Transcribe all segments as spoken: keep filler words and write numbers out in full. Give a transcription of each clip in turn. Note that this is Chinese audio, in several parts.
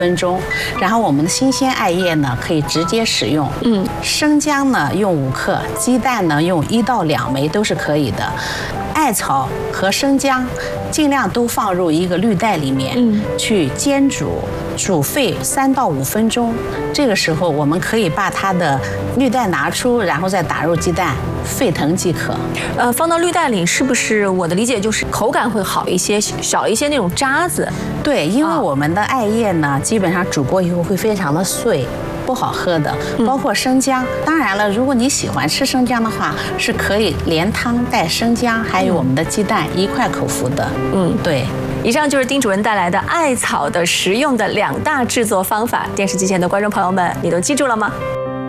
分钟，然后我们的新鲜艾叶呢可以直接使用，嗯，生姜呢用五克，鸡蛋呢用一到两枚都是可以的。艾草和生姜尽量都放入一个滤袋里面，嗯，去煎煮，煮沸三到五分钟。这个时候我们可以把它的滤袋拿出，然后再打入鸡蛋，沸腾即可。 呃，放到滤袋里，是不是我的理解就是口感会好一些，少一些那种渣子？ 对，因为我们的艾叶呢，基本上煮过以后会非常的碎。不好喝的，包括生姜。当然了，如果你喜欢吃生姜的话，是可以连汤带生姜，还有我们的鸡蛋一块口服的。嗯，对。 以上就是丁主任带来的艾草的实用的两大制作方法。电视机前的观众朋友们，你都记住了吗？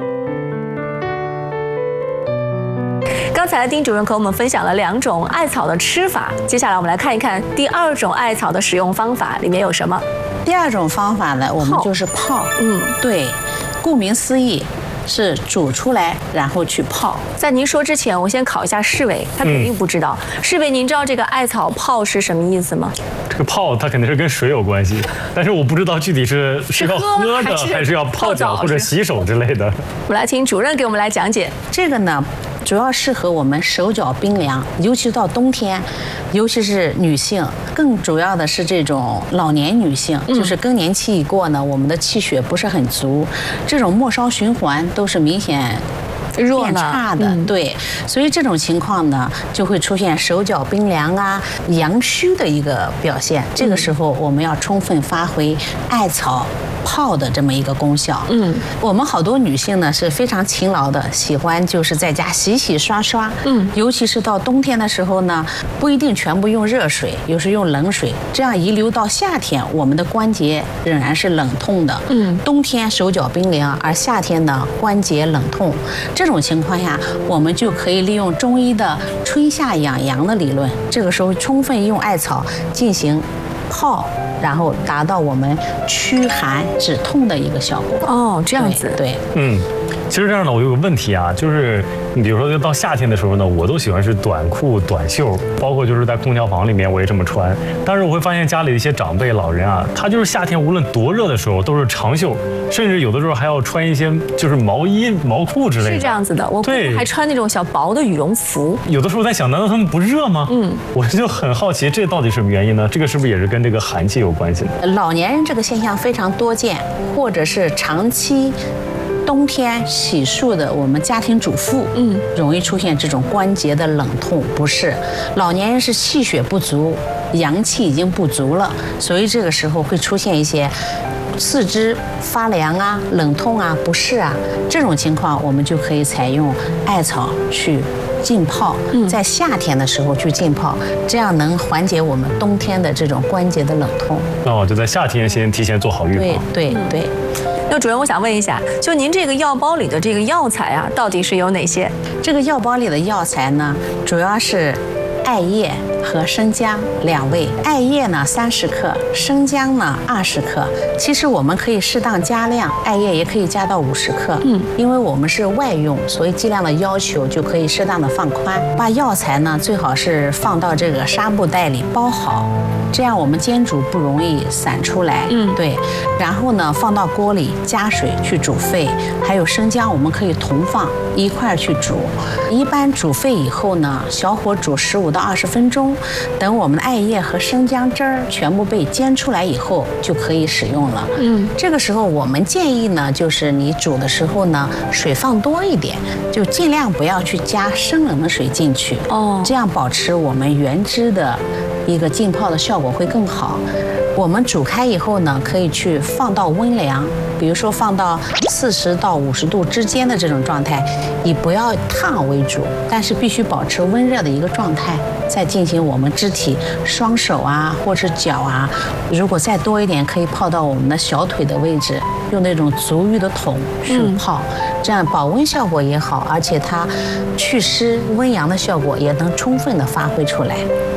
刚才丁主任和我们分享了两种艾草的吃法，接下来我们来看一看第二种艾草的使用方法里面有什么。 第二种方法呢，我们就是泡。嗯，对，顾名思义是煮出来然后去泡。 在您说之前，我先考一下世伟，他肯定不知道。嗯、世伟，您知道这个艾草泡是什么意思吗？ 这个泡它肯定是跟水有关系，但是我不知道具体是是要喝的还是要泡脚或者洗手之类的。 我们来请主任给我们来讲解这个呢。主要适合我们手脚冰凉，尤其到冬天，尤其是女性，更主要的是这种老年女性，嗯、就是更年期一过呢，我们的气血不是很足，这种末梢循环都是明显变差的，嗯、对，所以这种情况呢，就会出现手脚冰凉啊、阳虚的一个表现。这个时候，我们要充分发挥艾草泡的这么一个功效。嗯，我们好多女性呢是非常勤劳的，喜欢就是在家洗洗刷刷。嗯，尤其是到冬天的时候呢，不一定全部用热水，有时用冷水，这样遗留到夏天，我们的关节仍然是冷痛的。嗯，冬天手脚冰凉，而夏天呢关节冷痛。这种情况下，我们就可以利用中医的春夏养阳的理论，这个时候充分用艾草进行泡，然后达到我们驱寒止痛的一个效果。 哦，这样子， 对， 嗯。其实这样呢，我有个问题啊，就是你比如说到夏天的时候呢，我都喜欢是短裤短袖，包括就是在空调房里面我也这么穿。但是我会发现家里的一些长辈老人啊，他就是夏天无论多热的时候都是长袖，甚至有的时候还要穿一些就是毛衣毛裤之类的。 是这样子的，我对还穿那种小薄的羽绒服。 有的时候在想，难道他们不热吗？嗯，我就很好奇，这到底什么原因呢？这个是不是也是跟这个寒气有关系呢？ 老年人这个现象非常多见，或者是长期冬天洗漱的我们家庭主妇，嗯，容易出现这种关节的冷痛不适。老年人是气血不足，阳气已经不足了，所以这个时候会出现一些四肢发凉啊、冷痛啊、不适啊，这种情况我们就可以采用艾草去浸泡，在夏天的时候去浸泡，这样能缓解我们冬天的这种关节的冷痛。 哦，就在夏天先提前做好预防。 对对对。 那主任，我想问一下，就您这个药包里的这个药材啊，到底是有哪些？ 这个药包里的药材呢，主要是艾叶和生姜两味。艾叶呢三十克，生姜呢二十克。其实我们可以适当加量，艾叶也可以加到五十克。嗯，因为我们是外用，所以剂量的要求就可以适当的放宽。把药材呢最好是放到这个纱布袋里包好，这样我们煎煮不容易散出来。嗯，对。然后呢放到锅里加水去煮沸，还有生姜我们可以同放一块去煮。一般煮沸以后呢，小火煮十五到二十分钟，等我们的艾叶和生姜汁儿全部被煎出来以后，就可以使用了。嗯，这个时候我们建议呢，就是你煮的时候呢，水放多一点，就尽量不要去加生冷的水进去。哦，这样保持我们原汁的一个浸泡的效果会更好。我们煮开以后呢，可以去放到温凉，比如说放到四十到五十度之间的这种状态，以不要烫为主，但是必须保持温热的一个状态，再进行我们肢体双手啊，或是脚啊，如果再多一点，可以泡到我们的小腿的位置，用那种足浴的桶去泡，嗯、这样保温效果也好，而且它祛湿温阳的效果也能充分的发挥出来。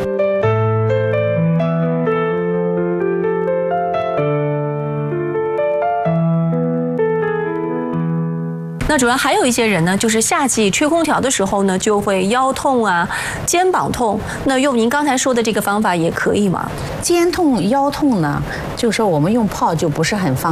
那主要还有一些人呢，就是夏季吹空调的时候呢，就会腰痛啊、肩膀痛。那用您刚才说的这个方法也可以吗？ 肩痛、腰痛呢，就是说我们用泡就不是很方便。